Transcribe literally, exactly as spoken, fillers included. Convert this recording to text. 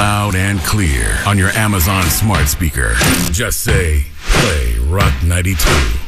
loud and clear on your Amazon smart speaker. Just say, play Rock ninety-two.